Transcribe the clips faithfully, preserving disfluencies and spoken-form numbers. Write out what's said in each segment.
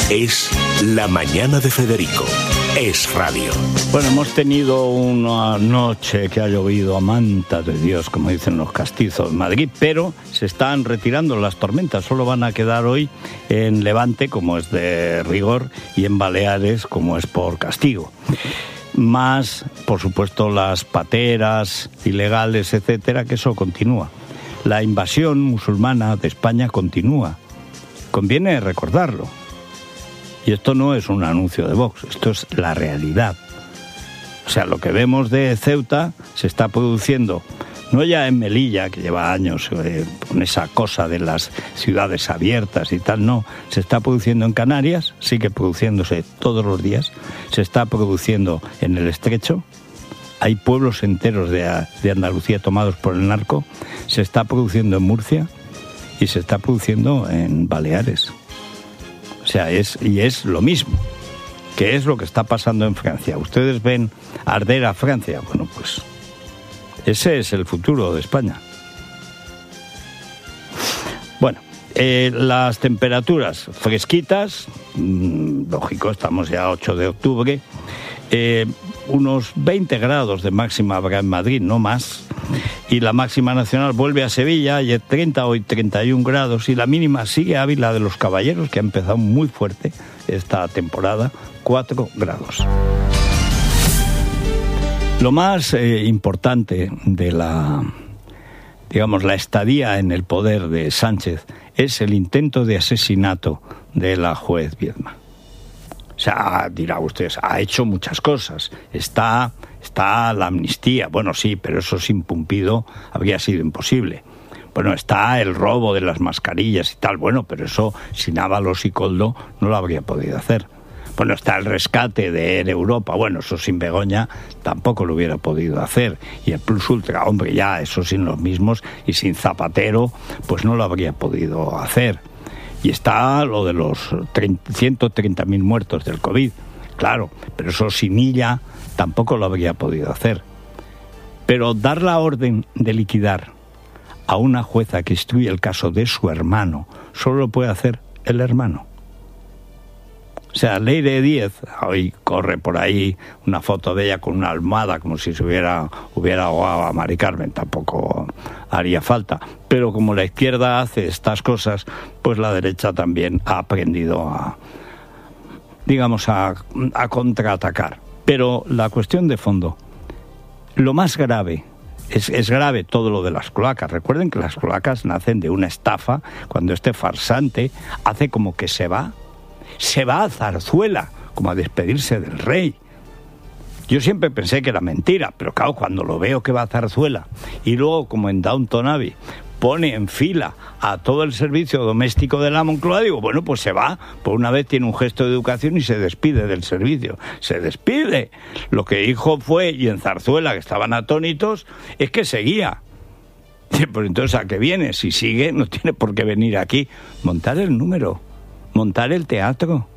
Es La Mañana de Federico. Es radio. Bueno, hemos tenido una noche que ha llovido a manta de Dios, como dicen los castizos en Madrid, pero se están retirando las tormentas. Solo van a quedar hoy en Levante, como es de rigor, y en Baleares, como es por castigo. Más, por supuesto, las pateras ilegales, etcétera, que eso continúa. La invasión musulmana de España continúa. Conviene recordarlo. Y esto no es un anuncio de Vox, esto es la realidad. O sea, lo que vemos de Ceuta se está produciendo, no ya en Melilla, que lleva años eh, con esa cosa de las ciudades abiertas y tal, no. Se está produciendo en Canarias, sigue produciéndose todos los días, se está produciendo en el Estrecho, hay pueblos enteros de, de Andalucía tomados por el narco, se está produciendo en Murcia y se está produciendo en Baleares. O sea, es, y es lo mismo, que es lo que está pasando en Francia. ¿Ustedes ven arder a Francia? Bueno, pues ese es el futuro de España. Bueno, eh, las temperaturas fresquitas, mmm, lógico, estamos ya a ocho de octubre, eh, unos veinte grados de máxima habrá en Madrid, no más. Y la máxima nacional vuelve a Sevilla, ayer treinta, hoy treinta y un grados, y la mínima sigue Ávila de los Caballeros, que ha empezado muy fuerte esta temporada, cuatro grados. Lo más eh, importante de la, digamos, la estadía en el poder de Sánchez es el intento de asesinato de la juez Viedma. O sea, dirá usted, ha hecho muchas cosas, está... Está la amnistía, bueno sí, pero eso sin Pumpido habría sido imposible. Bueno, está el robo de las mascarillas y tal, bueno, pero eso sin Ábalos y Koldo no lo habría podido hacer. Bueno, está el rescate de Air Europa, bueno, eso sin Begoña tampoco lo hubiera podido hacer. Y el Plus Ultra, hombre, ya, eso sin los mismos, y sin Zapatero, pues no lo habría podido hacer. Y está lo de los ciento treinta mil muertos del COVID, claro, pero eso sin Illa tampoco lo habría podido hacer. Pero dar la orden de liquidar a una jueza que instruye el caso de su hermano, solo lo puede hacer el hermano. O sea, Leire Díez, hoy corre por ahí una foto de ella con una almohada, como si se hubiera, hubiera ahogado a Mari Carmen, tampoco haría falta. Pero como la izquierda hace estas cosas, pues la derecha también ha aprendido a, digamos, a, a contraatacar. Pero la cuestión de fondo, lo más grave, es, es grave todo lo de las cloacas. Recuerden que las cloacas nacen de una estafa, cuando este farsante hace como que se va, se va a Zarzuela, como a despedirse del rey. Yo siempre pensé que era mentira, pero claro, cuando lo veo que va a Zarzuela, y luego como en Downton Abbey, pone en fila a todo el servicio doméstico de la Moncloa, digo, bueno, pues se va, por una vez tiene un gesto de educación y se despide del servicio, se despide. Lo que dijo fue, y en Zarzuela, que estaban atónitos, es que seguía. Pues entonces, ¿a qué viene? Si sigue, no tiene por qué venir aquí. Montar el número, montar el teatro.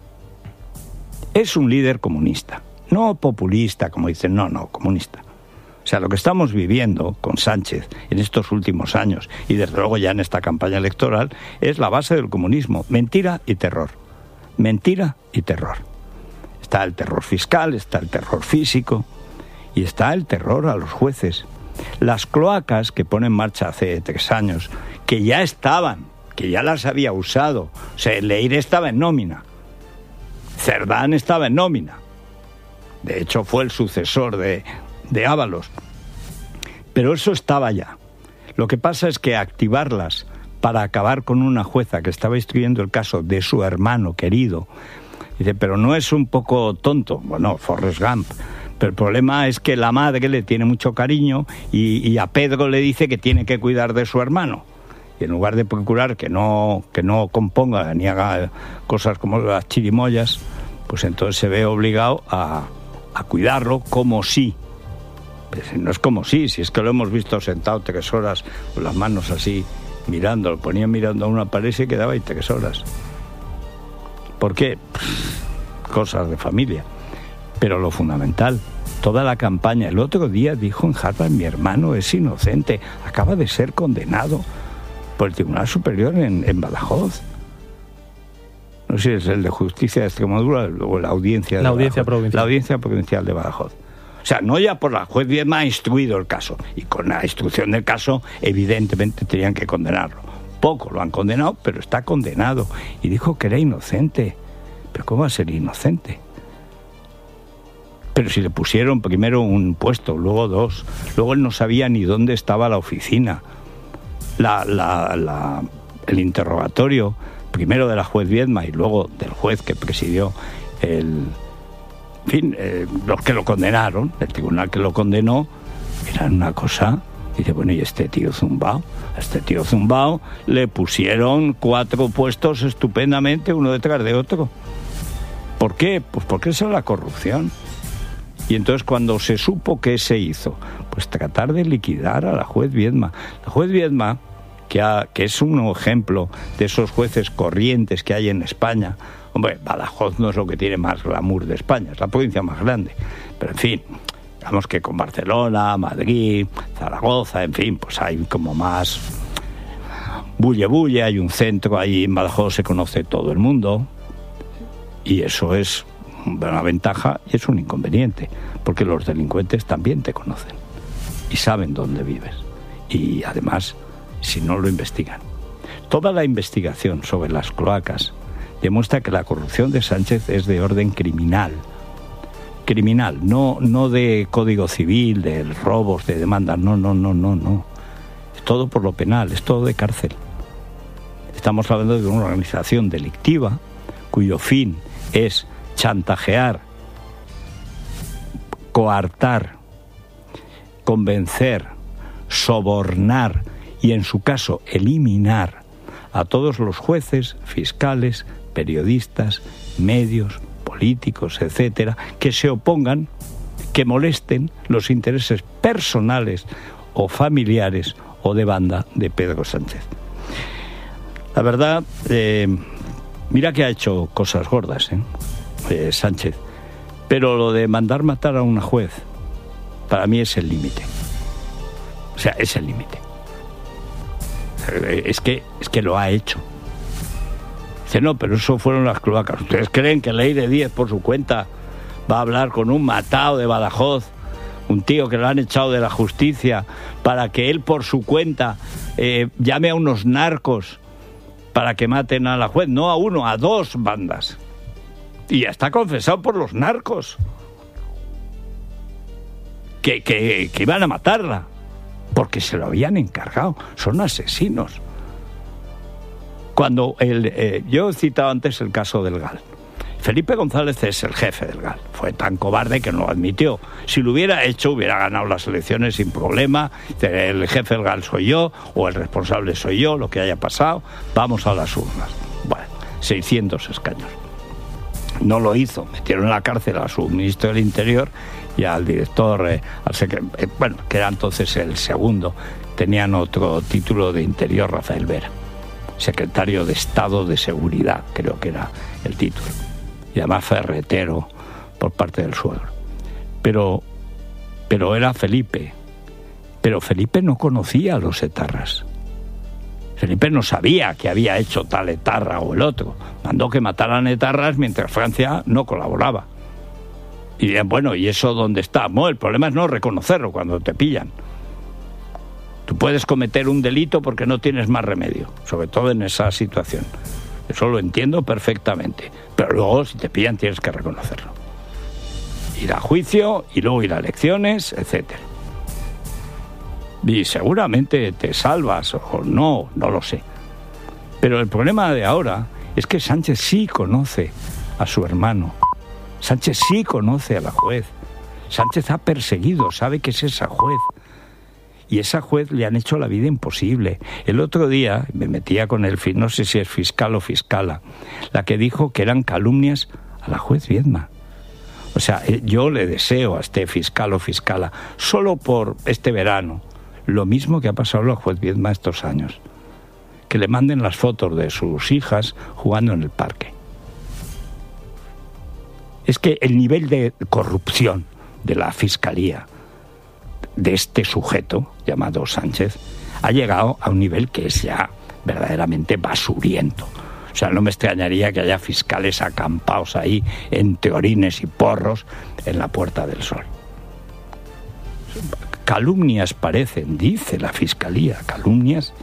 Es un líder comunista, no populista, como dicen, no, no, comunista. O sea, lo que estamos viviendo con Sánchez en estos últimos años, y desde luego ya en esta campaña electoral, es la base del comunismo. Mentira y terror. Mentira y terror. Está el terror fiscal, está el terror físico, y está el terror a los jueces. Las cloacas que pone en marcha hace tres años, que ya estaban, que ya las había usado. O sea, Leire estaba en nómina. Cerdán estaba en nómina. De hecho, fue el sucesor de... de Ábalos, pero eso estaba ya. Lo que pasa es que activarlas para acabar con una jueza que estaba instruyendo el caso de su hermano querido, dice, pero no es un poco tonto, bueno, Forrest Gump, pero el problema es que la madre le tiene mucho cariño y, y a Pedro le dice que tiene que cuidar de su hermano, y en lugar de procurar que no, que no componga ni haga cosas como las chirimoyas, pues entonces se ve obligado a, a cuidarlo como si. No es como sí, si es que lo hemos visto sentado tres horas con las manos así mirando, lo ponía mirando a una pared y se quedaba ahí tres horas. ¿Por qué? Pff, cosas de familia. Pero lo fundamental, toda la campaña, el otro día dijo en Harvard, mi hermano es inocente, acaba de ser condenado por el Tribunal Superior en, en Badajoz. no sé si es el de Justicia de Extremadura o la Audiencia de la audiencia provincial. La Audiencia Provincial de Badajoz. O sea, no ya por la juez Viedma ha instruido el caso, y con la instrucción del caso evidentemente tenían que condenarlo. Poco lo han condenado, pero está condenado, y dijo que era inocente. ¿Pero cómo va a ser inocente? Pero si le pusieron primero un puesto, luego dos, luego él no sabía ni dónde estaba la oficina. La, la, la, el interrogatorio, primero de la juez Viedma y luego del juez que presidió el... En fin, eh, los que lo condenaron, el tribunal que lo condenó, eran una cosa... Y dice, bueno, ¿y este tío zumbao? A este tío zumbao le pusieron cuatro puestos estupendamente, uno detrás de otro. ¿Por qué? Pues porque esa es la corrupción. Y entonces cuando se supo qué se hizo, pues tratar de liquidar a la juez Viedma. La juez Viedma, que, ha, que es un ejemplo de esos jueces corrientes que hay en España. Hombre, Badajoz no es lo que tiene más glamour de España, es la provincia más grande. Pero en fin, digamos que con Barcelona, Madrid, Zaragoza, en fin, pues hay como más bulle bulle, hay un centro, ahí en Badajoz se conoce todo el mundo, y eso es una ventaja y es un inconveniente, porque los delincuentes también te conocen y saben dónde vives, y además, si no lo investigan. Toda la investigación sobre las cloacas demuestra que la corrupción de Sánchez es de orden criminal. Criminal, no, no de código civil, de robos, de demandas, no, no, no, no, no. Es todo por lo penal, es todo de cárcel. Estamos hablando de una organización delictiva cuyo fin es chantajear, coartar, convencer, sobornar y, en su caso, eliminar a todos los jueces, fiscales, periodistas, medios, políticos, etcétera, que se opongan, que molesten los intereses personales o familiares o de banda de Pedro Sánchez. La verdad, eh, mira que ha hecho cosas gordas, ¿eh? Eh, Sánchez, pero lo de mandar matar a una juez, para mí es el límite. O sea, es el límite. Es que, es que lo ha hecho. Dice, no, pero eso fueron las cloacas. ¿Ustedes creen que Ley de diez por su cuenta va a hablar con un matao de Badajoz, un tío que lo han echado de la justicia, para que él por su cuenta eh, llame a unos narcos para que maten a la juez? No a uno, a dos bandas. Y ya está confesado por los narcos que, que, que iban a matarla, porque se lo habían encargado. Son asesinos. Cuando el, eh, yo he citado antes el caso del G A L. Felipe González es el jefe del G A L. Fue tan cobarde que no lo admitió. Si lo hubiera hecho, hubiera ganado las elecciones sin problema. El jefe del G A L soy yo, o el responsable soy yo, lo que haya pasado. Vamos a las urnas. Bueno, seiscientos escaños. No lo hizo. Metieron en la cárcel a su ministro del Interior y al director, eh, al secre- eh, bueno, que era entonces el segundo. Tenían otro título de Interior, Rafael Vera. Secretario de Estado de Seguridad, creo que era el título. Y además ferretero por parte del suegro. Pero, pero era Felipe. Pero Felipe no conocía a los etarras. Felipe no sabía que había hecho tal etarra o el otro. Mandó que mataran etarras mientras Francia no colaboraba. Y dirían, bueno, ¿y eso dónde está? No, el problema es no reconocerlo cuando te pillan. Tú puedes cometer un delito porque no tienes más remedio, sobre todo en esa situación. Eso lo entiendo perfectamente. Pero luego, si te pillan, tienes que reconocerlo. Ir a juicio y luego ir a elecciones, etcétera. Y seguramente te salvas o no, no lo sé. Pero el problema de ahora es que Sánchez sí conoce a su hermano. Sánchez sí conoce a la juez. Sánchez ha perseguido, sabe que es esa juez. Y esa juez le han hecho la vida imposible. El otro día me metía con el, no sé si es fiscal o fiscala, la que dijo que eran calumnias a la juez Viedma. O sea, yo le deseo a este fiscal o fiscala, solo por este verano, lo mismo que ha pasado a la juez Viedma estos años. Que le manden las fotos de sus hijas jugando en el parque. Es que el nivel de corrupción de la fiscalía de este sujeto llamado Sánchez ha llegado a un nivel que es ya verdaderamente basuriento. O O sea, no me extrañaría que haya fiscales acampados ahí en teorines y porros en la Puerta del Sol. Calumnias parecen, dice la Fiscalía, calumnias.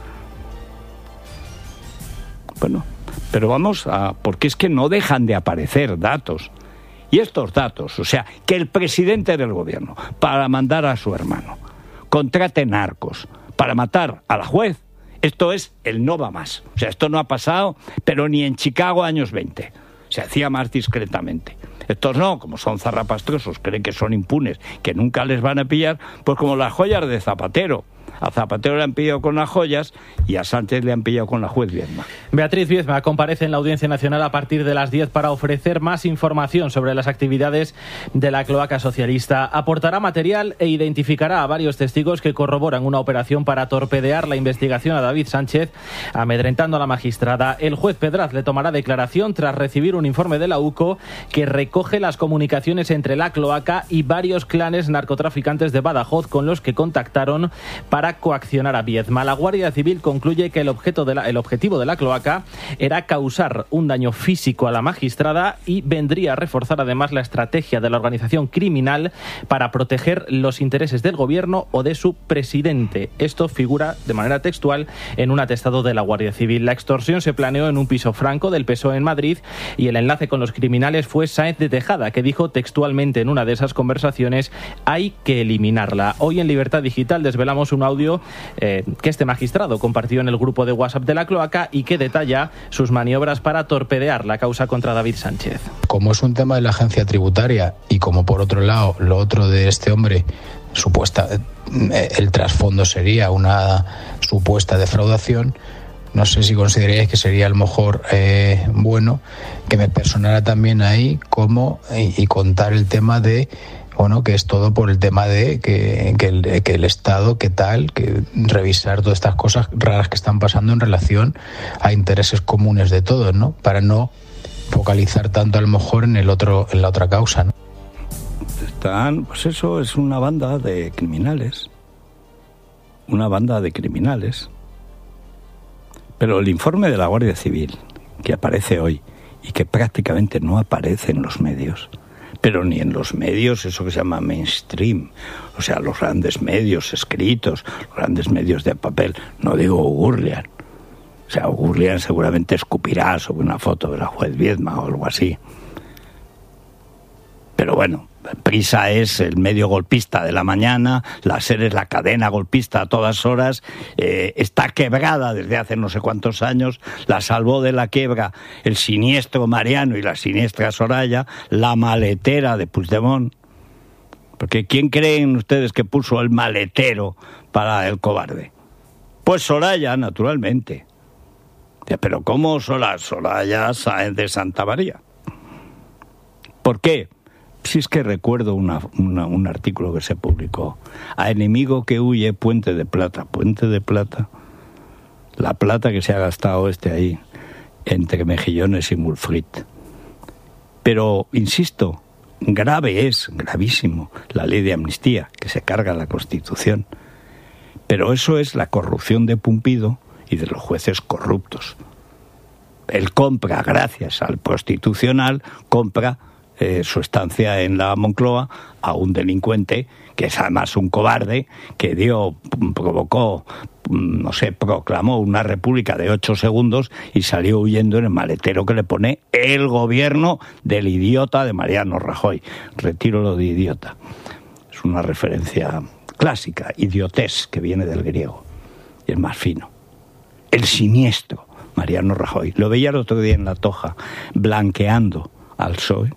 Bueno, pero vamos a... porque es que no dejan de aparecer datos. Y estos datos, o sea, que el presidente del gobierno, para mandar a su hermano, contrate narcos para matar a la juez, esto es el no va más. O sea, esto no ha pasado, pero ni en Chicago años veinte. Se hacía más discretamente. Estos no, como son zarrapastrosos, creen que son impunes, que nunca les van a pillar, pues como las joyas de Zapatero. A Zapatero le han pillado con las joyas y a Sánchez le han pillado con la juez Viedma. Beatriz Viedma comparece en la Audiencia Nacional a partir de las diez para ofrecer más información sobre las actividades de la cloaca socialista. Aportará material e identificará a varios testigos que corroboran una operación para torpedear la investigación a David Sánchez, amedrentando a la magistrada. El juez Pedraz le tomará declaración tras recibir un informe de la U C O que recoge las comunicaciones entre la cloaca y varios clanes narcotraficantes de Badajoz con los que contactaron para coaccionar a Viedma. La Guardia Civil concluye que el, objeto de la, el objetivo de la cloaca era causar un daño físico a la magistrada y vendría a reforzar además la estrategia de la organización criminal para proteger los intereses del gobierno o de su presidente. Esto figura de manera textual en un atestado de la Guardia Civil. La extorsión se planeó en un piso franco del P S O E en Madrid y el enlace con los criminales fue Sáenz de Tejada, que dijo textualmente en una de esas conversaciones: hay que eliminarla. Hoy en Libertad Digital desvelamos un audio eh, que este magistrado compartió en el grupo de WhatsApp de la cloaca y que detalla sus maniobras para torpedear la causa contra David Sánchez. Como es un tema de la agencia tributaria y como por otro lado lo otro de este hombre, supuesta, el trasfondo sería una supuesta defraudación, no sé si consideraríais que sería a lo mejor eh, bueno que me personara también ahí como y, y contar el tema de bueno, que es todo por el tema de que, que, el, que el Estado, que tal, que revisar todas estas cosas raras que están pasando en relación a intereses comunes de todos, ¿no? Para no focalizar tanto a lo mejor en el otro, en la otra causa, ¿no? Están, pues eso es una banda de criminales, una banda de criminales. Pero el informe de la Guardia Civil, que aparece hoy y que prácticamente no aparece en los medios, pero ni en los medios, eso que se llama mainstream, o sea, los grandes medios escritos, los grandes medios de papel, no digo Gurlian. O sea, Gurlian seguramente escupirá sobre una foto de la juez Viedma o algo así. Pero bueno, Prisa es el medio golpista de la mañana, la SER es la cadena golpista a todas horas, eh, está quebrada desde hace no sé cuántos años, la salvó de la quiebra el siniestro Mariano y la siniestra Soraya, la maletera de Puigdemont. Porque ¿quién creen ustedes que puso el maletero para el cobarde? Pues Soraya, naturalmente. Pero ¿cómo Soraya Sáenz de Santamaría? ¿Por qué? Si es que recuerdo una, una, un artículo que se publicó. A enemigo que huye, puente de plata. Puente de plata. La plata que se ha gastado este ahí, entre Mejillones y Mulfrit. Pero, insisto, grave es, gravísimo, la ley de amnistía, que se carga la Constitución. Pero eso es la corrupción de Pumpido y de los jueces corruptos. Él compra, gracias al Constitucional, compra Eh, su estancia en la Moncloa a un delincuente que es además un cobarde, que dio, provocó, no sé, proclamó una república de ocho segundos y salió huyendo en el maletero que le pone el gobierno del idiota de Mariano Rajoy. Retiro lo de idiota. Es una referencia clásica, idiotés, que viene del griego y es más fino. El siniestro Mariano Rajoy. Lo veía el otro día en La Toja, blanqueando al P S O E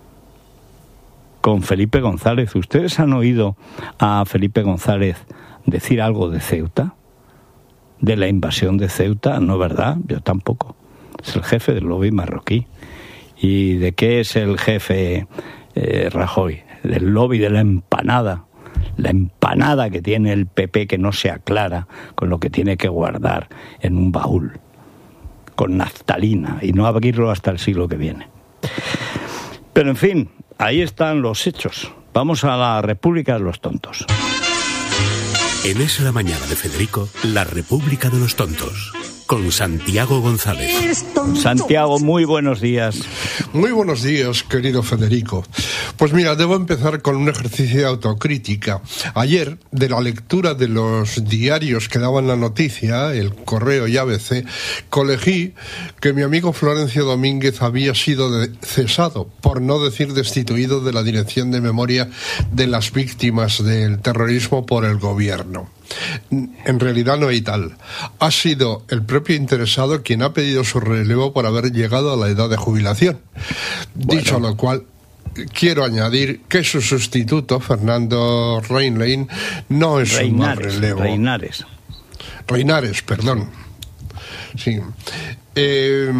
con Felipe González. ¿Ustedes han oído a Felipe González decir algo de Ceuta? ¿De la invasión de Ceuta? No, ¿verdad? Yo tampoco. Es el jefe del lobby marroquí. ¿Y de qué es el jefe eh, Rajoy? Del lobby de la empanada. La empanada que tiene el P P que no se aclara con lo que tiene que guardar en un baúl, con naftalina, y no abrirlo hasta el siglo que viene. Pero en fin, ahí están los hechos. Vamos a la República de los Tontos. En Es la Mañana de Federico, la República de los Tontos. con Santiago González. Santiago, muy buenos días. Muy buenos días, querido Federico. Pues mira, debo empezar con un ejercicio de autocrítica. Ayer, de la lectura de los diarios que daban la noticia, El Correo y A B C, colegí que mi amigo Florencio Domínguez había sido de- cesado, por no decir destituido, de la Dirección de Memoria de las Víctimas del Terrorismo por el gobierno. En realidad no hay tal. Ha sido el propio interesado quien ha pedido su relevo por haber llegado a la edad de jubilación. Bueno. Dicho lo cual, quiero añadir que su sustituto, Fernando Reinlein, no es Reinares, un mal relevo. Reinares. Reinares, perdón. Sí. Eh,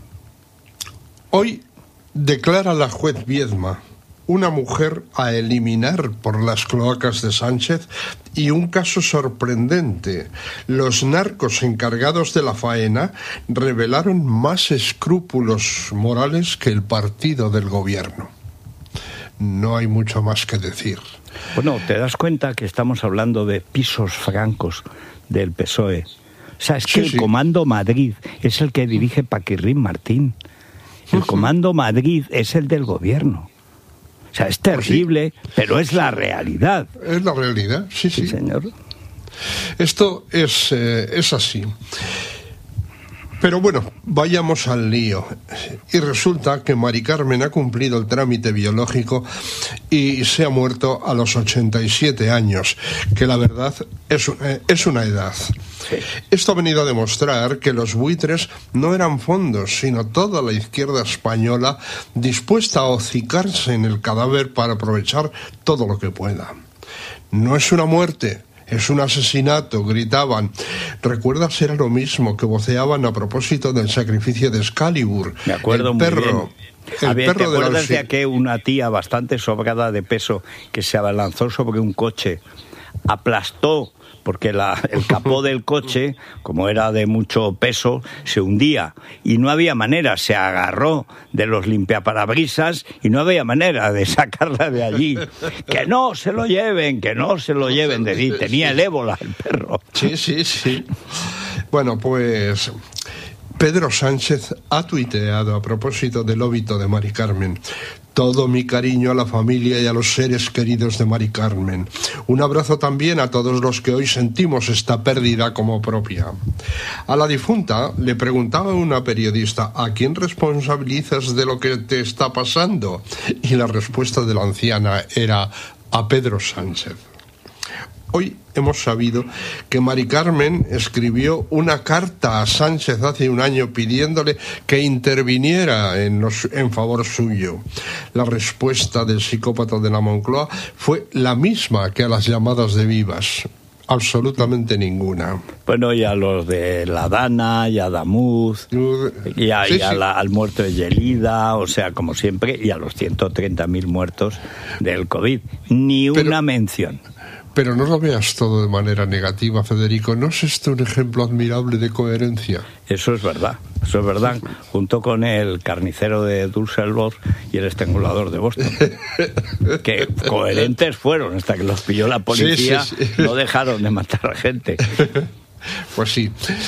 hoy declara la juez Viedma una mujer a eliminar por las cloacas de Sánchez y un caso sorprendente. Los narcos encargados de la faena revelaron más escrúpulos morales que el partido del gobierno. No hay mucho más que decir. Bueno, te das cuenta que estamos hablando de pisos francos del P S O E. O sea, es que Sí, el sí. Comando Madrid es el que dirige Paquirrín Martín. El Comando Madrid es el del gobierno. O sea, es terrible, pero es la realidad. Es la realidad, sí, sí. Sí, señor. Esto es, eh, es así. Pero bueno, vayamos al lío. Y resulta que Mari Carmen ha cumplido el trámite biológico y se ha muerto a los ochenta y siete años, que la verdad es, eh, es una edad. Sí. Esto ha venido a demostrar que los buitres no eran fondos, sino toda la izquierda española dispuesta a hocicarse en el cadáver para aprovechar todo lo que pueda. No es una muerte, es un asesinato, gritaban. ¿Recuerdas? Era lo mismo que voceaban a propósito del sacrificio de Excalibur. Me acuerdo el muy perro, bien. El A ver, ¿te perro de la acuerdas de auxi- aquella una tía bastante sobrada de peso que se abalanzó sobre un coche, aplastó, porque la, el capó del coche, como era de mucho peso, se hundía y no había manera, se agarró de los limpiaparabrisas y no había manera de sacarla de allí? Que no se lo lleven, que no se lo lleven, decir, tenía el ébola el perro. Sí, sí, sí. Bueno, pues Pedro Sánchez ha tuiteado a propósito del óbito de Mari Carmen: todo mi cariño a la familia y a los seres queridos de Mari Carmen. Un abrazo también a todos los que hoy sentimos esta pérdida como propia. A la difunta le preguntaba una periodista: ¿a quién responsabilizas de lo que te está pasando? Y la respuesta de la anciana era: a Pedro Sánchez. Hoy hemos sabido que Mari Carmen escribió una carta a Sánchez hace un año pidiéndole que interviniera en, los, en favor suyo. La respuesta del psicópata de la Moncloa fue la misma que a las llamadas de vivas: absolutamente ninguna. Bueno, y a los de La Dana, y a Damuz, y, a, Sí, y a sí. la, al muerto de Yelida, o sea, como siempre, y a los ciento treinta mil muertos del COVID. Ni Pero- una mención. Pero no lo veas todo de manera negativa, Federico. ¿No es esto un ejemplo admirable de coherencia? Eso es verdad, eso es verdad, junto con el carnicero de Düsseldorf y el estrangulador de Boston, que coherentes fueron hasta que los pilló la policía, Sí, sí, sí. no dejaron de matar a gente. Pues sí.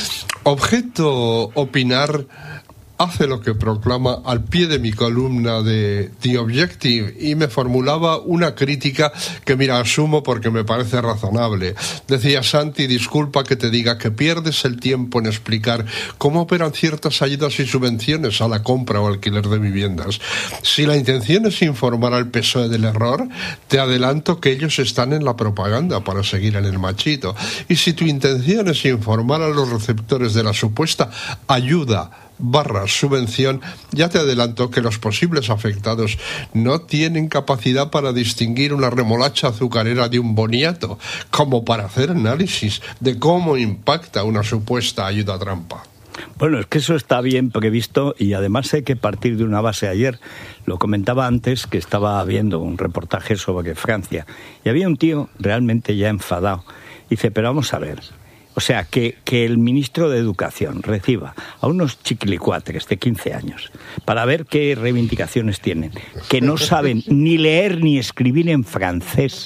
Objeto opinar hace lo que proclama al pie de mi columna de The Objective, y me formulaba una crítica que, mira, asumo porque me parece razonable. Decía: Santi, disculpa que te diga que pierdes el tiempo en explicar cómo operan ciertas ayudas y subvenciones a la compra o alquiler de viviendas. Si la intención es informar al P S O E del error, te adelanto que ellos están en la propaganda para seguir en el machito. Y si tu intención es informar a los receptores de la supuesta ayuda barra subvención, ya te adelanto que los posibles afectados no tienen capacidad para distinguir una remolacha azucarera de un boniato, como para hacer análisis de cómo impacta una supuesta ayuda trampa. Bueno, es que eso está bien previsto y además hay que partir de una base. Ayer lo comentaba antes, que estaba viendo un reportaje sobre Francia y había un tío realmente ya enfadado. Dice, pero vamos a ver, o sea, que, que el ministro de Educación reciba a unos chiquilicuatres de quince años para ver qué reivindicaciones tienen, que no saben ni leer ni escribir en francés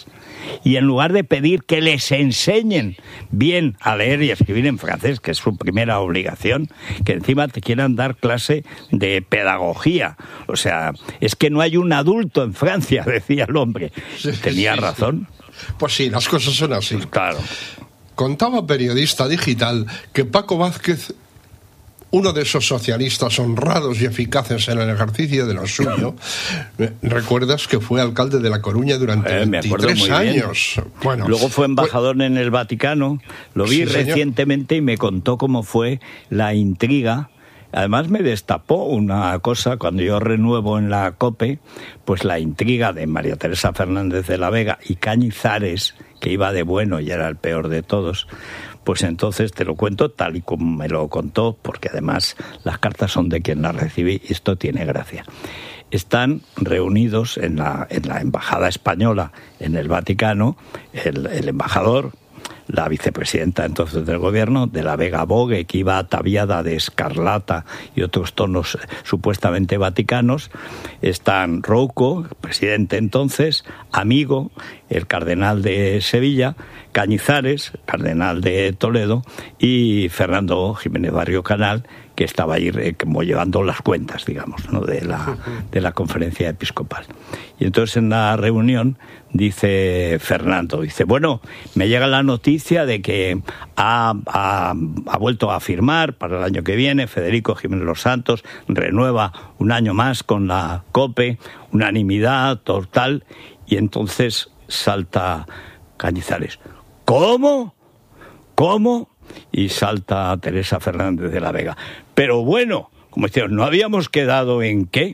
Y en lugar de pedir que les enseñen bien a leer y escribir en francés, que es su primera obligación, que encima te quieran dar clase de pedagogía. O sea, es que no hay un adulto en Francia, decía el hombre. Sí, Tenía sí, razón. Sí. Pues sí, las cosas son así. Pues claro. Contaba Periodista Digital que Paco Vázquez, uno de esos socialistas honrados y eficaces en el ejercicio de lo suyo, recuerdas que fue alcalde de La Coruña durante eh, veintitrés años. Bueno, luego fue embajador pues, en el Vaticano, lo vi sí, recientemente señor. Y me contó cómo fue la intriga. Además me destapó una cosa, cuando yo renuevo en la COPE, pues la intriga de María Teresa Fernández de la Vega y Cañizares, que iba de bueno y era el peor de todos. Pues entonces te lo cuento tal y como me lo contó, porque además las cartas son de quien las recibí y esto tiene gracia. Están reunidos en la, en la embajada española en el Vaticano, el, el embajador, la vicepresidenta entonces del gobierno, de la Vega Bogue, que iba ataviada de escarlata y otros tonos supuestamente vaticanos. Están Rouco, presidente entonces, Amigo, el cardenal de Sevilla, Cañizares, cardenal de Toledo, y Fernando Jiménez Barrio Canal, que estaba ahí eh, como llevando las cuentas, digamos, ¿no? de la de la conferencia episcopal. Y entonces en la reunión dice Fernando, dice, bueno, me llega la noticia de que ha, ha, ha vuelto a firmar para el año que viene Federico Jiménez Los Santos, renueva un año más con la COPE, unanimidad total, y entonces salta Cañizares. ¿Cómo? ¿Cómo? Y salta Teresa Fernández de la Vega. Pero bueno, como decíamos, ¿no habíamos quedado en qué?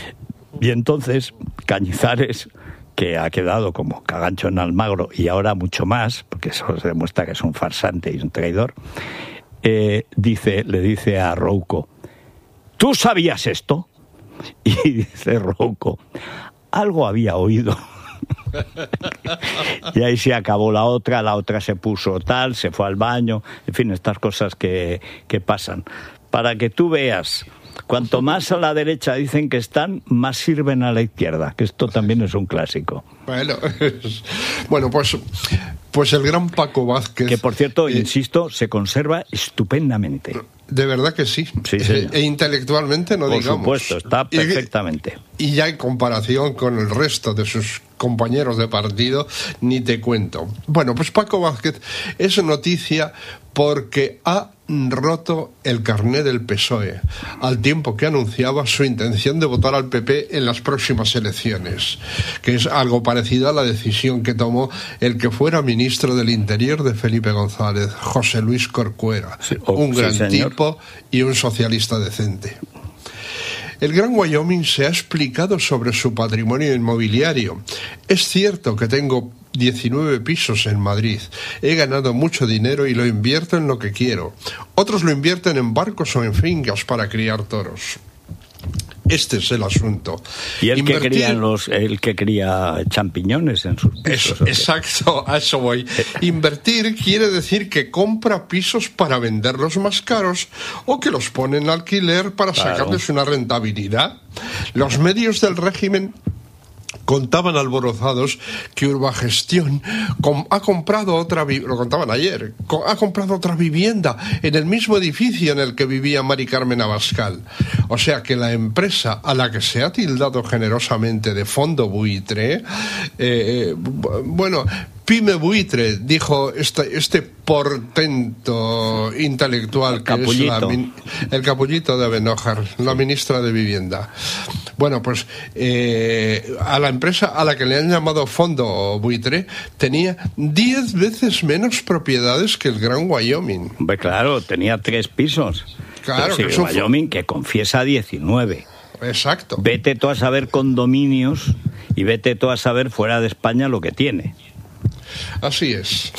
Y entonces Cañizares, que ha quedado como cagancho en Almagro y ahora mucho más, porque eso se demuestra que es un farsante y un traidor, eh, dice, le dice a Rouco, ¿tú sabías esto? Y dice Rouco, algo había oído. Y ahí se acabó la otra, la otra se puso tal, se fue al baño, en fin, estas cosas que, que pasan. Para que tú veas, cuanto más a la derecha dicen que están, más sirven a la izquierda, que esto también es un clásico. Bueno, bueno pues, pues el gran Paco Vázquez... Que por cierto, eh, insisto, se conserva estupendamente. De verdad que sí. Sí, e intelectualmente no por digamos. Por supuesto, está perfectamente. Y, y ya en comparación con el resto de sus compañeros de partido, ni te cuento. Bueno, pues Paco Vázquez es noticia porque ha roto el carné del P S O E, al tiempo que anunciaba su intención de votar al P P en las próximas elecciones, que es algo parecido a la decisión que tomó el que fuera ministro del Interior de Felipe González, José Luis Corcuera, sí, oh, un gran sí, tipo y un socialista decente. El Gran Wyoming se ha explicado sobre su patrimonio inmobiliario. Es cierto que tengo diecinueve pisos en Madrid. He ganado mucho dinero y lo invierto en lo que quiero. Otros lo invierten en barcos o en fincas para criar toros. Este es el asunto. Y el Invertir... que cría los, el que cría champiñones en sus pisos. Es, exacto, a eso voy. Invertir quiere decir que compra pisos para venderlos más caros o que los pone en alquiler para claro. sacarles una rentabilidad. Los medios del régimen contaban alborozados que Urbagestión ha comprado otra, lo contaban ayer, ha comprado otra vivienda en el mismo edificio en el que vivía Mari Carmen Abascal. O sea que la empresa a la que se ha tildado generosamente de fondo buitre, eh, bueno, Pyme Buitre, dijo este, este portento intelectual que es la, el capullito de Benójar, la ministra de Vivienda. Bueno, pues eh, a la empresa a la que le han llamado Fondo Buitre tenía diez veces menos propiedades que el Gran Wyoming. Hombre, claro, tenía tres pisos. Claro, que el Wyoming fue... que confiesa diecinueve. Exacto. Vete tú a saber condominios y vete tú a saber fuera de España lo que tiene. Así es.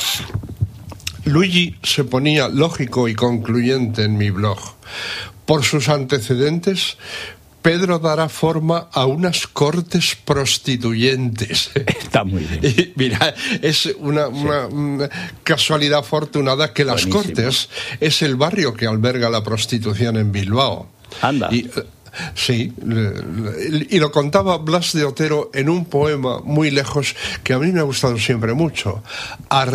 Luigi se ponía lógico y concluyente en mi blog. Por sus antecedentes, Pedro dará forma a unas cortes prostituyentes. Está muy bien. Y mira, es una, sí. una, una casualidad afortunada que Las Buenísimo. Cortes es el barrio que alberga la prostitución en Bilbao. Anda. Y, Sí, y lo contaba Blas de Otero en un poema muy lejos que a mí me ha gustado siempre mucho.